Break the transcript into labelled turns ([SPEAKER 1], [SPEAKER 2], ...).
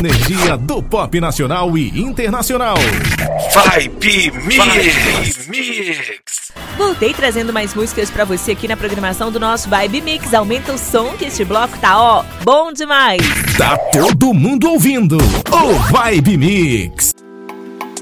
[SPEAKER 1] energia do pop nacional e internacional.
[SPEAKER 2] Vibe Mix.
[SPEAKER 3] Voltei trazendo mais músicas pra você aqui na programação do nosso Vibe Mix. Aumenta o som que este bloco tá, bom demais.
[SPEAKER 1] Tá todo mundo ouvindo o Vibe Mix.